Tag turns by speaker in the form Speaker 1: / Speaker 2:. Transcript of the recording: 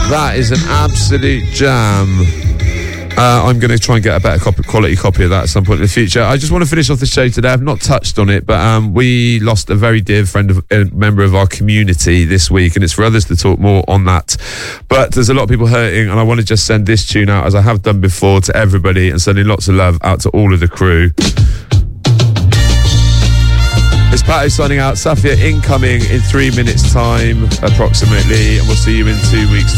Speaker 1: That is an absolute jam. I'm going to try and get a better quality copy of that at some point in the future. I just want to finish off the show today. I've not touched on it, but we lost a very dear member of our community this week, and it's for others to talk more on that. But there's a lot of people hurting, and I want to just send this tune out, as I have done before, to everybody, and sending lots of love out to all of the crew. It's Pato signing out. Safia incoming in 3 minutes' time, approximately, and we'll see you in 2 weeks'